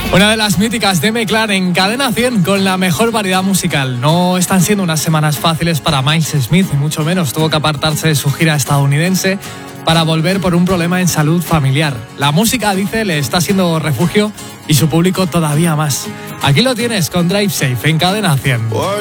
Una de las míticas de M-Clan en Cadena 100 con la mejor variedad musical. No están siendo unas semanas fáciles para Miles Smith, y mucho menos tuvo que apartarse de su gira estadounidense para volver por un problema en salud familiar. La música, dice, le está siendo refugio y su público todavía más. Aquí lo tienes con Drive Safe en Cadena 100.